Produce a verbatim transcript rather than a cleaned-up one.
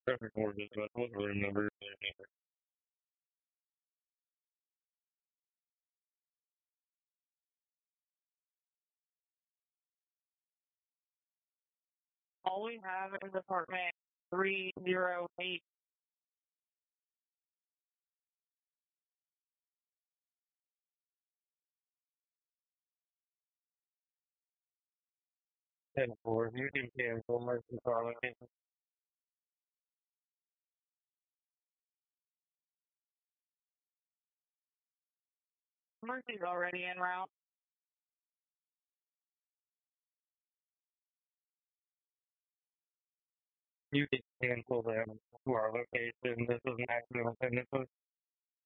Traffic orders, but I don't remember their name. All we have is apartment three zero eight. ten four. You can cancel Mercy car location. Mercy's already en route. You can cancel them to our location. This is an accident attendance.